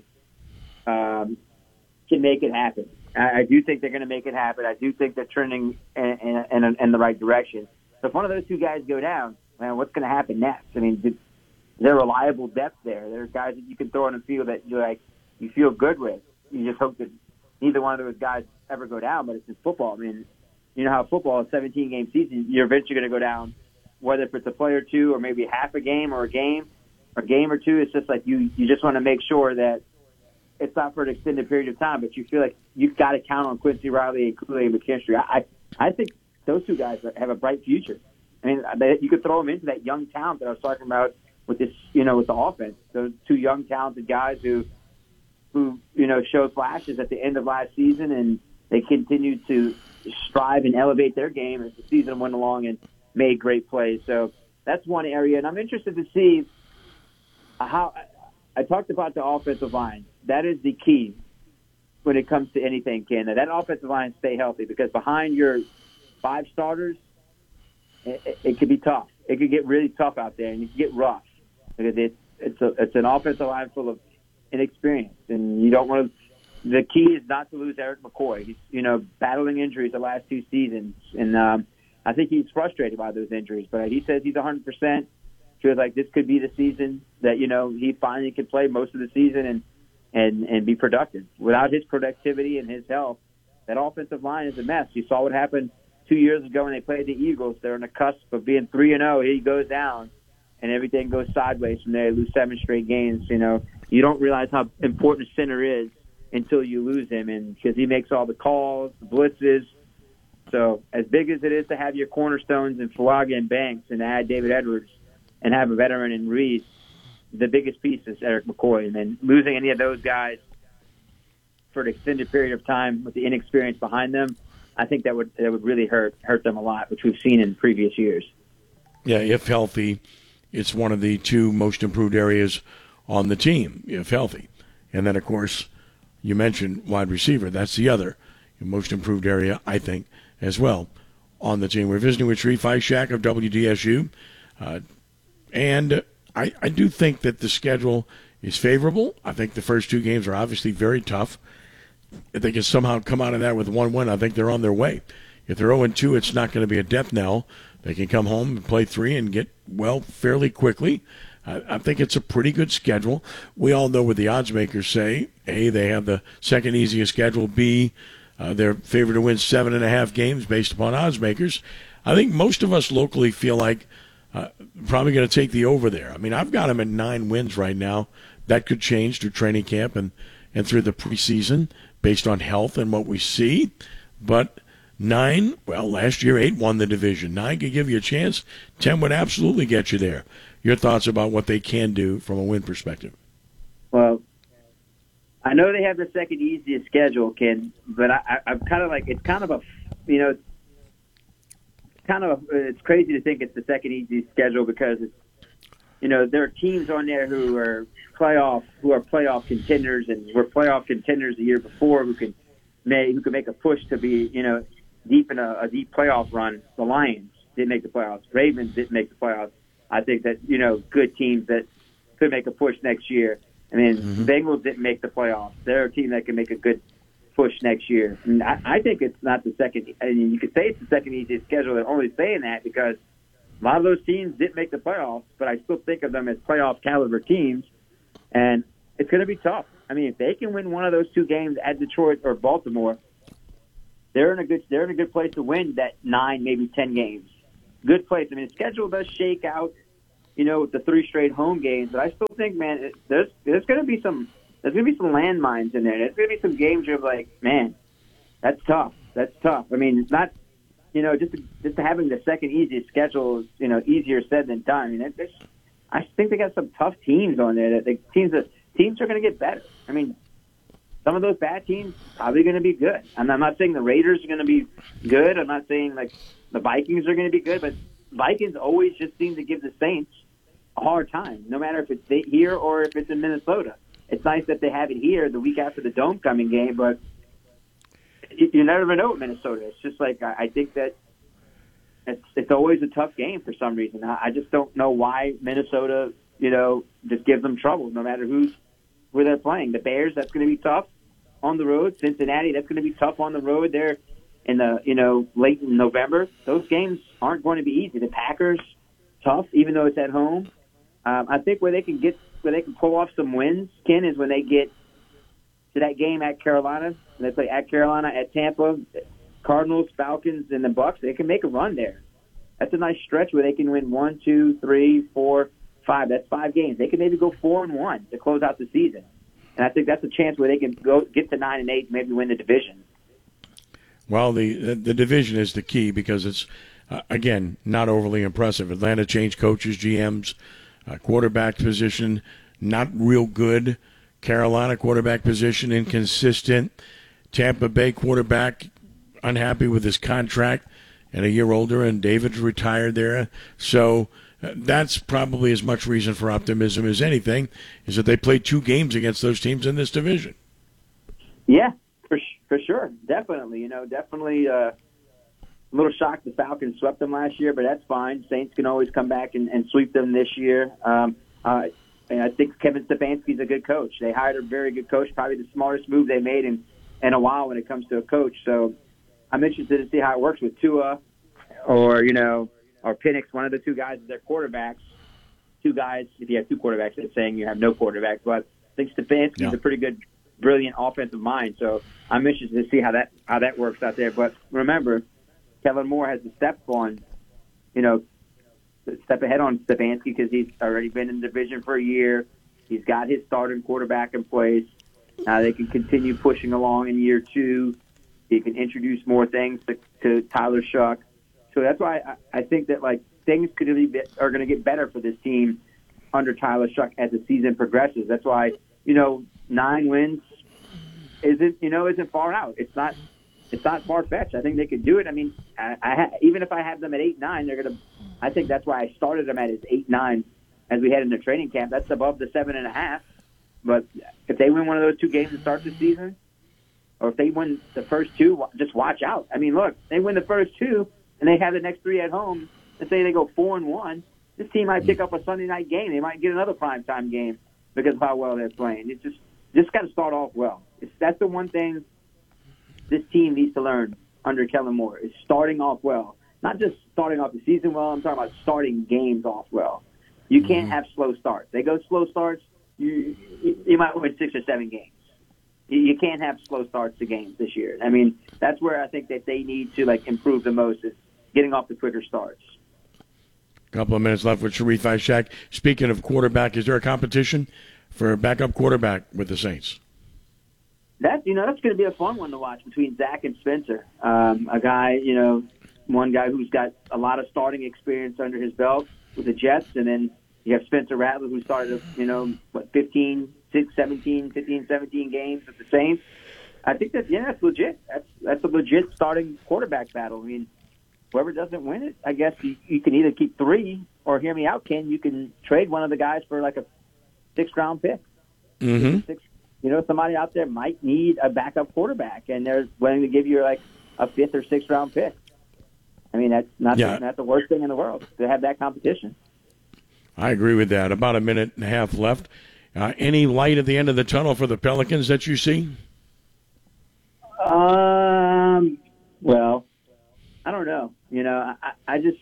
can make it happen. I do think they're going to make it happen. I do think they're trending in the right direction. So if one of those 2 guys go down, man, what's going to happen next? They're reliable depth there. There are guys that you can throw on the field that you feel good with. You just hope that neither one of those guys ever go down, but it's just football. You know how football is a 17-game season. You're eventually going to go down, whether if it's a play or 2 or maybe half a game or a game or 2. It's just like you just want to make sure that it's not for an extended period of time, but you feel like you've got to count on Quincy Riley and Kool-Aid McKinstry. I think those 2 guys have a bright future. You could throw them into that young talent that I was talking about with this, with the offense. Those 2 young, talented guys who showed flashes at the end of last season, and they continued to strive and elevate their game as the season went along and made great plays. So that's one area, and I'm interested to see how I talked about the offensive line. That is the key when it comes to anything, Ken. That offensive line stay healthy, because behind your 5 starters, it could be tough. It could get really tough out there, and it could get rough, because it's an offensive line full of inexperience, and you don't want to. The key is not to lose Eric McCoy. He's battling injuries the last 2 seasons, and I think he's frustrated by those injuries. But he says he's 100%. Feels like this could be the season that he finally can play most of the season and be productive. Without his productivity and his health, that offensive line is a mess. You saw what happened 2 years ago when they played the Eagles. They're on the cusp of being 3-0. He goes down, and everything goes sideways from there. They lose 7 straight games. You don't realize how important a center is until you lose him, and because he makes all the calls, the blitzes. So as big as it is to have your cornerstones in Fuaga and Banks and add David Edwards and have a veteran in Reese, the biggest piece is Eric McCoy. And then losing any of those guys for an extended period of time with the inexperience behind them, I think that would really hurt them a lot, which we've seen in previous years. Yeah, if healthy, it's one of the 2 most improved areas on the team, if healthy. And then, of course, you mentioned wide receiver. That's the other most improved area, I think, as well on the team. We're visiting with Sharif Ishak of WDSU. And I do think that the schedule is favorable. I think the first 2 games are obviously very tough. If they can somehow come out of that with 1 win, I think they're on their way. If they're 0-2, it's not going to be a death knell. They can come home and play 3 and get well fairly quickly. I think it's a pretty good schedule. We all know what the odds makers say. A, they have the second easiest schedule. B, they're favored to win 7.5 games based upon odds makers. I think most of us locally feel like probably going to take the over there. I've got them at 9 wins right now. That could change through training camp and through the preseason based on health and what we see. But 9, well, last year 8 won the division. 9 could give you a chance. 10 would absolutely get you there. Your thoughts about what they can do from a win perspective? Well, I know they have the second easiest schedule, Ken, but I'm kind of like, it's kind of a, it's crazy to think it's the second easiest schedule because it's, there are teams on there who are playoff contenders and were playoff contenders the year before who can make a push to be, deep in a deep playoff run. The Lions didn't make the playoffs. Ravens didn't make the playoffs. I think that, good teams that could make a push next year. I mean, Bengals didn't make the playoffs. They're a team that can make a good push next year. And I think it's not the second. I mean, you could say it's the second easiest schedule. They're only saying that because a lot of those teams didn't make the playoffs, but I still think of them as playoff caliber teams. And it's going to be tough. I mean, if they can win one of those two games at Detroit or Baltimore, they're in a good place to win that 9, maybe 10 games. Good place. I mean, the schedule does shake out, with the 3 straight home games, but I still think, man, there's going to be some landmines in there. There's going to be some games you're like, man, that's tough. That's tough. I mean, it's not, just having the second easiest schedule is, easier said than done. I mean, I think they got some tough teams on there. Teams are going to get better. I mean, some of those bad teams probably going to be good. And I'm not saying the Raiders are going to be good. I'm not saying like the Vikings are going to be good, but Vikings always just seem to give the Saints a hard time, no matter if it's here or if it's in Minnesota. It's nice that they have it here the week after the Dome coming game, but you never know with Minnesota. It's just like I think that it's always a tough game for some reason. I just don't know why Minnesota, just gives them trouble no matter where they're playing. The Bears, that's going to be tough on the road. Cincinnati, that's going to be tough on the road. They're in the late in November. Those games aren't going to be easy. The Packers, tough, even though it's at home. I think where they can pull off some wins, Ken, is when they get to that game at Carolina. When they play at Carolina, at Tampa, Cardinals, Falcons, and the Bucs. They can make a run there. That's a nice stretch where they can win 1, 2, 3, 4, 5. That's 5 games. They can maybe go 4-1 to close out the season. And I think that's a chance where they can get to 9 and 8, maybe win the division. Well, the division is the key because it's again not overly impressive. Atlanta changed coaches, GMs, quarterback position not real good. Carolina quarterback position inconsistent. Tampa Bay quarterback unhappy with his contract and a year older, and David's retired there. So that's probably as much reason for optimism as anything, is that they played 2 games against those teams in this division. Yeah, for sure. Definitely. Definitely a little shocked the Falcons swept them last year, but that's fine. Saints can always come back and sweep them this year. And I think Kevin Stefanski's a good coach. They hired a very good coach, probably the smartest move they made in a while when it comes to a coach. So I'm interested to see how it works with Tua or Penix, one of the 2 guys as their quarterbacks. 2 guys, if you have 2 quarterbacks, it's saying you have no quarterback. But I think Stefanski's a pretty good, brilliant offensive mind. So I'm interested to see how that works out there. But remember, Kellen Moore has to step ahead on Stefanski because he's already been in the division for a year. He's got his starting quarterback in place. Now they can continue pushing along in year 2. He can introduce more things to Tyler Shuck. So that's why I think that things are going to get better for this team under Tyler Shuck as the season progresses. That's why 9 wins isn't far out. It's not far-fetched. I think they could do it. I mean, even if I have them at 8-9, they're going to. I think that's why I started them at 8-9 as we head into training camp. That's above the 7.5. But if they win one of those 2 games to start the season, or if they win the first 2, just watch out. I mean, look, they win the first 2 and they have the next 3 at home. Let's say they go 4-1. This team might pick up a Sunday night game. They might get another primetime game because of how well they're playing. It's just got to start off well. That's the one thing this team needs to learn under Kellen Moore is starting off well. Not just starting off the season well, I'm talking about starting games off well. You can't have slow starts. They go slow starts, you might win 6 or 7 games. You can't have slow starts to games this year. I mean, that's where I think that they need to improve the most is getting off the quicker starts. A couple of minutes left with Sharif Ishaq. Speaking of quarterback, is there a competition for a backup quarterback with the Saints? That's going to be a fun one to watch between Zach and Spencer. A guy, one guy who's got a lot of starting experience under his belt with the Jets, and then you have Spencer Rattler who started, 17 games at the Saints. I think that's legit. That's a legit starting quarterback battle. I mean, whoever doesn't win it, I guess you can either keep 3 or, hear me out, Ken, you can trade one of the guys for like a 6th-round pick. Mm-hmm. Somebody out there might need a backup quarterback, and they're willing to give you like a 5th or 6th-round pick. I mean, that's not the worst thing in the world to have that competition. I agree with that. About a minute and a half left. Any light at the end of the tunnel for the Pelicans that you see? Well, I don't know. I just,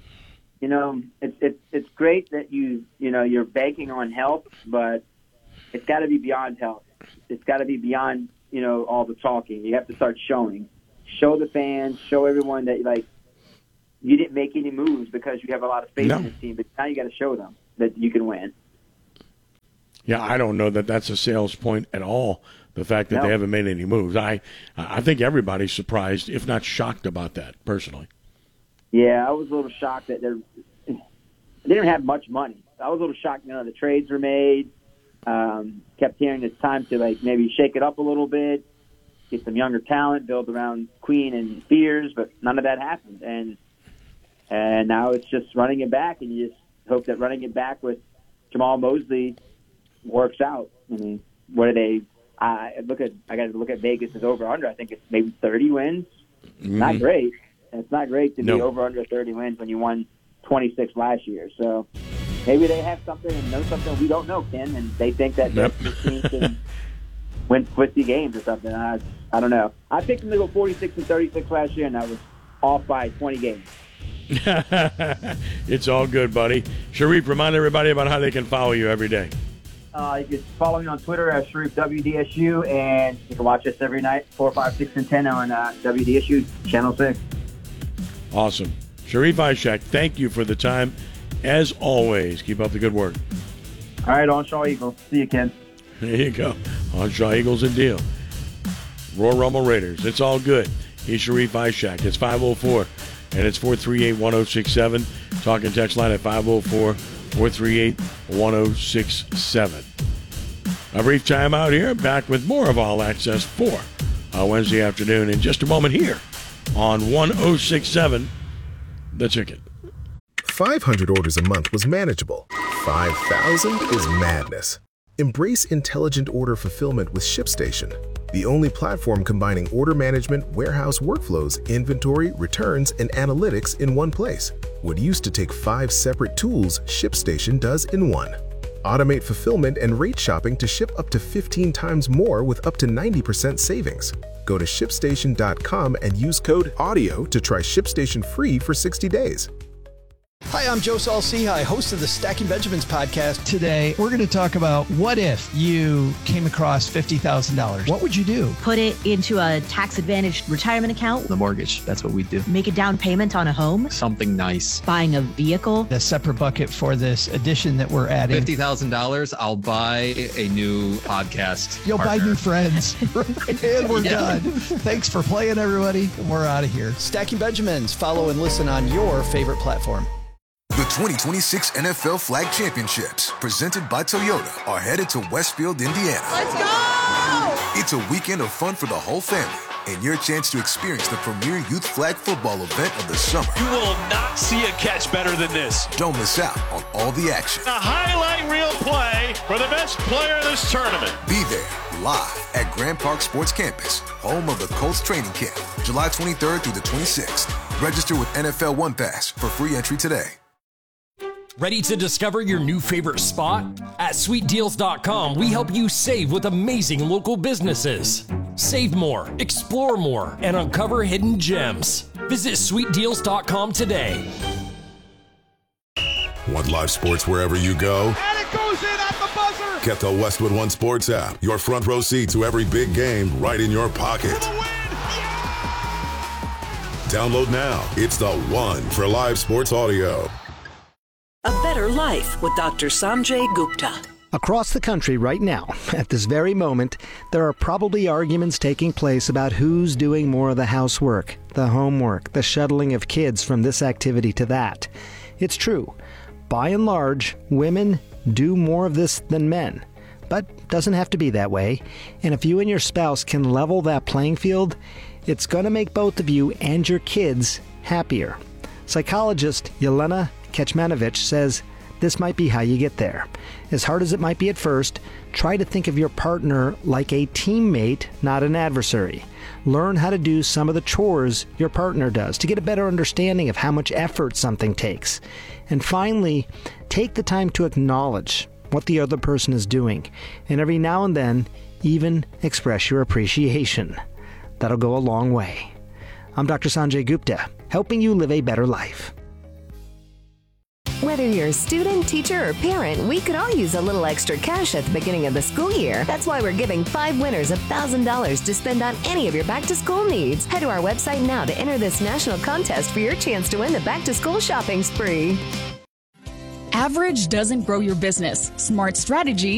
it's great that you're banking on health, but it's got to be beyond health. It's got to be beyond, all the talking. You have to start showing. Show the fans, show everyone that, like, you didn't make any moves because you have a lot of faith in this team, but now you got to show them that you can win. Yeah, I don't know that that's a sales point at all, the fact that they haven't made any moves. I think everybody's surprised, if not shocked, about that, personally. Yeah, I was a little shocked that they didn't have much money. I was a little shocked none of the trades were made. Kept hearing it's time to, like, maybe shake it up a little bit, get some younger talent, build around Queen and Spears, but none of that happened. And now it's just running it back, and you just hope that running it back with Jamal Mosley works out. I mean, what are they? I got to look at Vegas' over/under. I think it's maybe 30 wins. Mm-hmm. Not great. It's not great to be over/under 30 wins when you won 26 last year. So maybe they have something and know something we don't know, Ken, and they think that this team can win 50 games or something. I don't know. I picked them to go 46-36 last year, and I was off by 20 games. It's all good, buddy. Sharif, remind everybody about how they can follow you every day. You can follow me on Twitter at SharifWDSU, and you can watch us every night, 4, 5, 6, and 10 on WDSU Channel 6. Awesome. Sharif Ishak, thank you for the time. As always, keep up the good work. All right, on Shaw Eagles. See you, Ken. There you go. On Shaw Eagles and Deal. Roar Rumble Raiders. It's all good. He's Sharif Ishak. It's 504, and it's 438-1067. Talk and text line at 504-438-1067. A brief time out here. Back with more of All Access for Wednesday afternoon in just a moment here on 1067 The Ticket. 500 orders a month was manageable. 5,000 is madness. Embrace intelligent order fulfillment with ShipStation, the only platform combining order management, warehouse workflows, inventory, returns, and analytics in one place. What used to take 5 separate tools, ShipStation does in one. Automate fulfillment and rate shopping to ship up to 15 times more with up to 90% savings. Go to ShipStation.com and use code AUDIO to try ShipStation free for 60 days. Hi, I'm Joe Saul-Sehy, host of the Stacking Benjamins podcast. Today, we're going to talk about what if you came across $50,000. What would you do? Put it into a tax-advantaged retirement account. The mortgage, that's what we do. Make a down payment on a home. Something nice. Buying a vehicle. A separate bucket for this addition that we're adding. $50,000, I'll buy a new podcast You'll partner. buy new friends. And we're done. Thanks for playing, everybody. We're out of here. Stacking Benjamins. Follow and listen on your favorite platform. The 2026 NFL Flag Championships, presented by Toyota, are headed to Westfield, Indiana. Let's go! It's a weekend of fun for the whole family and your chance to experience the premier youth flag football event of the summer. You will not see a catch better than this. Don't miss out on all the action. A highlight reel play for the best player of this tournament. Be there live at Grand Park Sports Campus, home of the Colts training camp, July 23rd through the 26th. Register with NFL One Pass for free entry today. Ready to discover your new favorite spot? At SweetDeals.com, we help you save with amazing local businesses. Save more, explore more, and uncover hidden gems. Visit SweetDeals.com today. Want live sports wherever you go? And it goes in at the buzzer! Get the Westwood One Sports app. Your front row seat to every big game right in your pocket. For the win! Download now. It's the one for live sports audio. A better life with Dr. Sanjay Gupta. Across the country right now, at this very moment, there are probably arguments taking place about who's doing more of the housework, the homework, the shuttling of kids from this activity to that. It's true. By and large, women do more of this than men. But doesn't have to be that way. And if you and your spouse can level that playing field, it's going to make both of you and your kids happier. Psychologist Yelena Kecmanovic says this might be how you get there. As hard as it might be at first, try to think of your partner like a teammate, not an adversary. Learn how to do some of the chores your partner does to get a better understanding of how much effort something takes. And finally, take the time to acknowledge what the other person is doing, and every now and then, even express your appreciation. That'll go a long way. I'm Dr. Sanjay Gupta, helping you live a better life. Whether you're a student, teacher, or parent, we could all use a little extra cash at the beginning of the school year. That's why we're giving 5 winners $1,000 to spend on any of your back-to-school needs. Head to our website now to enter this national contest for your chance to win the back-to-school shopping spree. Average doesn't grow your business. Smart strategy